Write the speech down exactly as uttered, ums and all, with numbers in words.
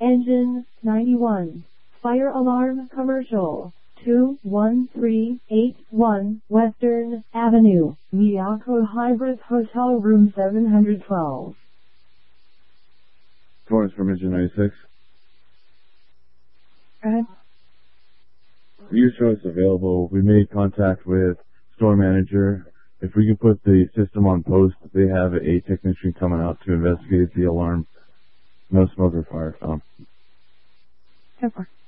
Engine ninety-one. Fire alarm commercial. two one three eight one Western Avenue, Miyako Hybrid Hotel Room seven hundred twelve. Torrance from Engine ninety-six. Go ahead. Your show is available. We made contact with store manager. If we can put the system on post, they have a technician coming out to investigate the alarm. No smoke or fire found. So far.